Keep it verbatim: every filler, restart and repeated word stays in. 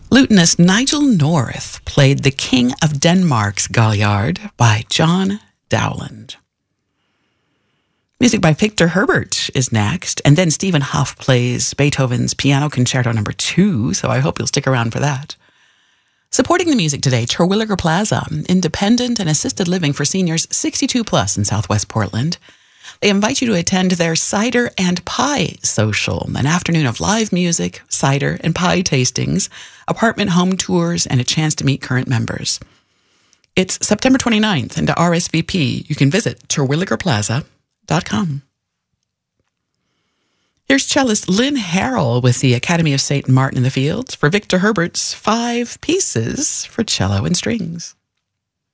Lutenist Nigel North played The King of Denmark's Galliard by John Dowland. Music by Victor Herbert is next, and then Stephen Hough plays Beethoven's Piano Concerto number two, so I hope you'll stick around for that. Supporting the music today, Terwilliger Plaza, independent and assisted living for seniors sixty-two plus in Southwest Portland. They invite you to attend their Cider and Pie Social, an afternoon of live music, cider and pie tastings, apartment home tours, and a chance to meet current members. It's September twenty-ninth, and to R S V P, you can visit terwilliger plaza dot com. Here's cellist Lynn Harrell with the Academy of Saint Martin in the Fields for Victor Herbert's Five Pieces for Cello and Strings.